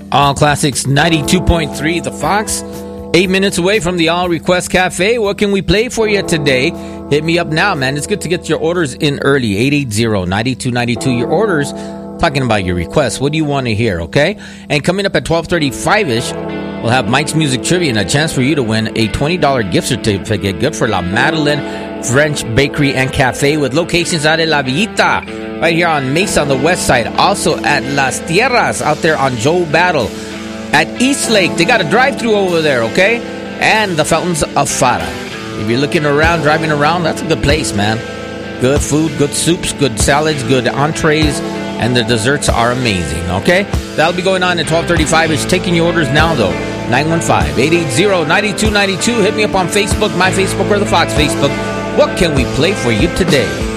All Classics 92.3 The Fox. 8 minutes away from the All Request Cafe. What can we play for you today? Hit me up now, man. It's good to get your orders in early. 880-9292. Your orders, talking about your requests. What do you want to hear, okay? And coming up at 12:35-ish, we'll have Mike's Music Trivia and a chance for you to win a $20 gift certificate. Good for La Madeleine French Bakery and Cafe with locations out in La Villita, right here on Mesa on the west side. Also at Las Tierras out there on Joe Battle. At East Lake, they got a drive-thru over there, okay? And the Fountains of Fara. If you're looking around, driving around, that's a good place, man. Good food, good soups, good salads, good entrees, and the desserts are amazing, okay? That'll be going on at 12:35. It's taking your orders now, though. 915-880-9292. Hit me up on Facebook, my Facebook, or the Fox Facebook. What can we play for you today?